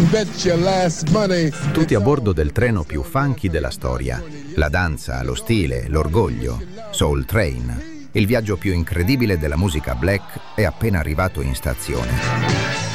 bet your last money. Tutti a bordo del treno più funky della storia. La danza, lo stile, l'orgoglio. Soul Train. Il viaggio più incredibile della musica black è appena arrivato in stazione.